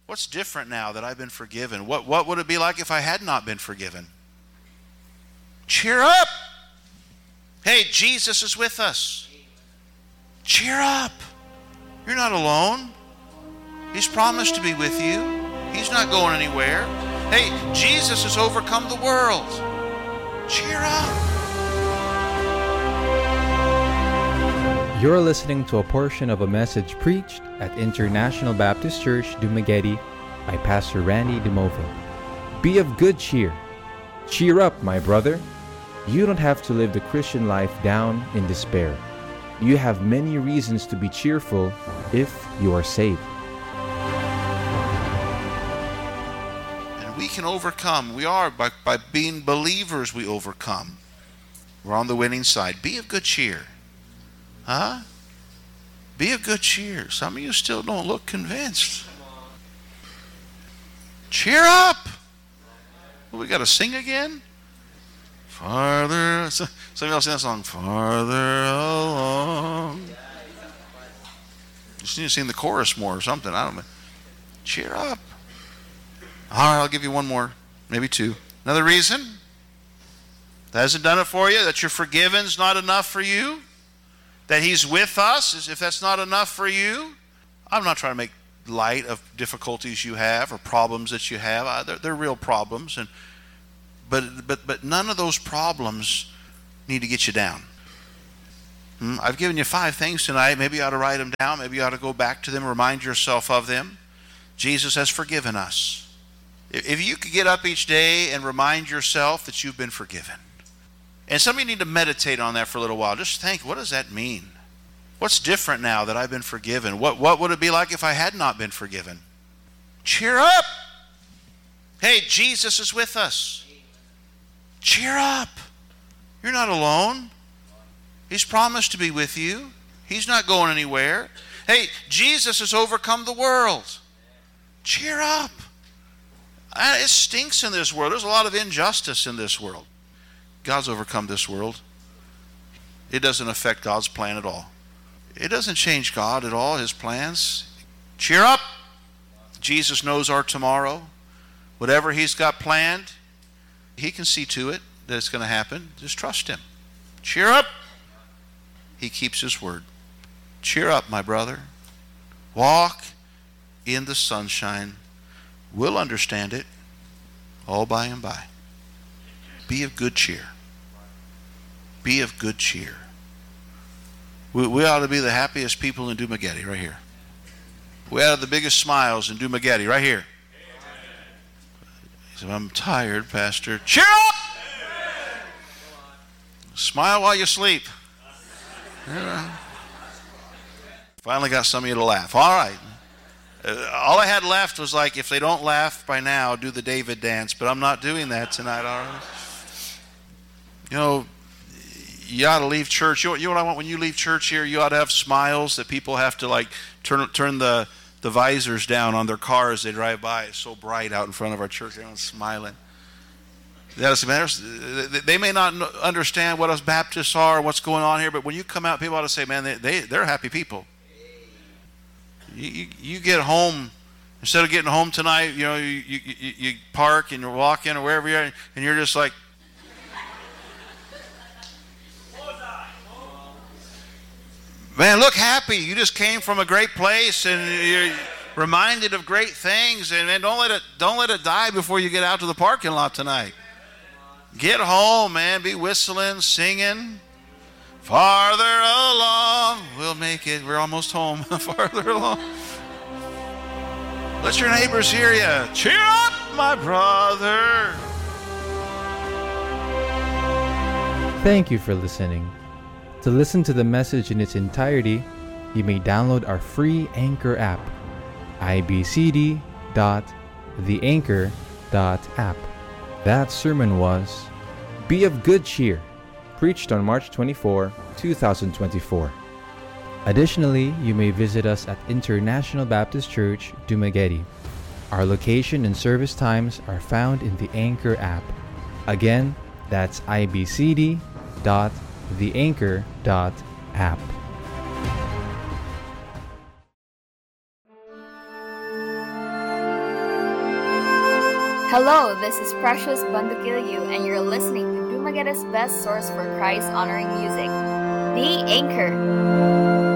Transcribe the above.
What's different now that I've been forgiven? What would it be like if I had not been forgiven? Cheer up! Hey, Jesus is with us. Cheer up! You're not alone. He's promised to be with you. He's not going anywhere. Hey, Jesus has overcome the world. Cheer up! You're listening to a portion of a message preached at International Baptist Church, Dumaguete by Pastor Randy DeMovo. Be of good cheer. Cheer up, my brother. You don't have to live the Christian life down in despair. You have many reasons to be cheerful if you are saved. And we can overcome. We are. By being believers, we overcome. We're on the winning side. Be of good cheer. Huh? Be of good cheer. Some of you still don't look convinced. Cheer up! Well, we got to sing again? Farther. Some of y'all sing that song. Farther along. You just need to sing the chorus more or something. I don't know. Cheer up. All right, I'll give you one more. Maybe two. Another reason that hasn't done it for you, that you're forgiven's not enough for you, that He's with us, as if that's not enough for you. I'm not trying to make light of difficulties you have or problems that you have. They're real problems, but none of those problems need to get you down. I've given you 5 things tonight. Maybe you ought to write them down. Maybe you ought to go back to them, remind yourself of them. Jesus has forgiven us. If you could get up each day and remind yourself that you've been forgiven. And some of you need to meditate on that for a little while. Just think, what does that mean? What's different now that I've been forgiven? What would it be like if I had not been forgiven? Cheer up! Hey, Jesus is with us. Cheer up! You're not alone. He's promised to be with you. He's not going anywhere. Hey, Jesus has overcome the world. Cheer up! It stinks in this world. There's a lot of injustice in this world. God's overcome this world. It doesn't affect God's plan at all. It doesn't change God at all, His plans. Cheer up! Jesus knows our tomorrow. Whatever He's got planned, He can see to it that it's going to happen. Just trust Him. Cheer up! He keeps His word. Cheer up, my brother. Walk in the sunshine. We'll understand it all by and by. Be of good cheer. Be of good cheer. We ought to be the happiest people in Dumaguete, right here. We ought to have the biggest smiles in Dumaguete, right here. He said, I'm tired, Pastor. Cheer up! Smile while you sleep. Finally got some of you to laugh. All right. All I had left was like, if they don't laugh by now, do the David dance. But I'm not doing that tonight, all right? You know, you ought to leave church. You know what I want when you leave church here? You ought to have smiles that people have to like turn the visors down on their car as they drive by. It's so bright out in front of our church. Everyone's smiling. They may not understand what us Baptists are, what's going on here, but when you come out, people ought to say, man, they're happy people. You get home, instead of getting home tonight, you know, you park and you're walking or wherever you're, and you're just like, man, look happy. You just came from a great place and you're reminded of great things. And man, don't let it die before you get out to the parking lot tonight. Get home, man. Be whistling, singing. Farther along, we'll make it. We're almost home. Farther along. Let your neighbors hear you. Cheer up, my brother. Thank you for listening. To listen to the message in its entirety, you may download our free Anchor app, ibcd.theanchor.app. That sermon was Be of Good Cheer, preached on March 24, 2024. Additionally, you may visit us at International Baptist Church, Dumaguete. Our location and service times are found in the Anchor app. Again, that's ibcd.theanchor.app. Hello, this is Precious Bandukilyu, and you're listening to Dumagueta's best source for Christ honoring music, The Anchor.